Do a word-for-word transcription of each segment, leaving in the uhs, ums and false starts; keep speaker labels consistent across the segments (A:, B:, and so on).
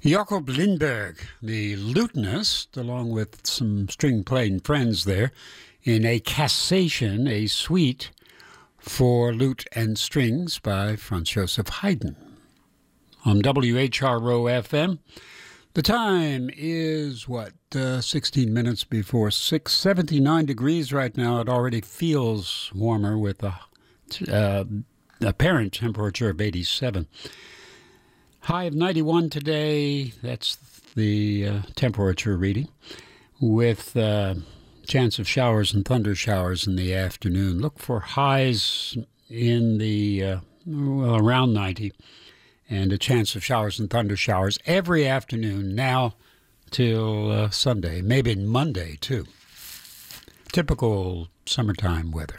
A: Jakob Lindberg, the lutenist, along with some string-playing friends there, in a cassation, a suite for lute and strings by Franz Joseph Haydn. On W H R O F M, the time is, what, uh, sixteen minutes before six, seventy-nine degrees right now. It already feels warmer with a uh, apparent temperature of eighty-seven. High of ninety-one today, that's the uh, temperature reading, with uh, chance of showers and thunder showers in the afternoon. Look for highs in the, uh, well, around ninety, and a chance of showers and thunder showers every afternoon now till uh, Sunday, maybe Monday too. Typical summertime weather.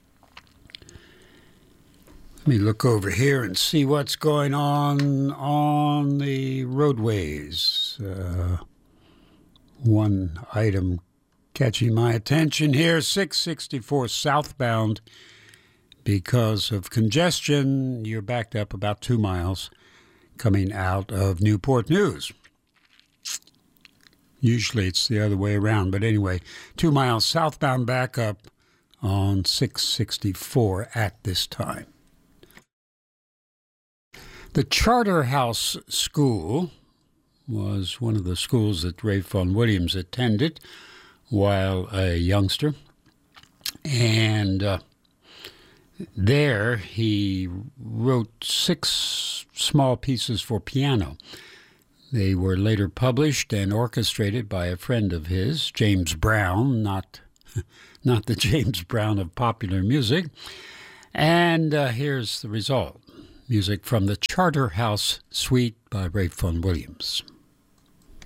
A: Let me look over here and see what's going on on the roadways. Uh, one item catching my attention here, six sixty-four southbound. Because of congestion, you're backed up about two miles coming out of Newport News. Usually it's the other way around, but anyway, two miles southbound backup on six sixty-four at this time. The Charterhouse School was one of the schools that Ralph Vaughan Williams attended while a youngster. And uh, there he wrote six small pieces for piano. They were later published and orchestrated by a friend of his, James Brown, not, not the James Brown of popular music. And uh, here's the result. Music from the Charterhouse Suite by Ralph Vaughan Williams.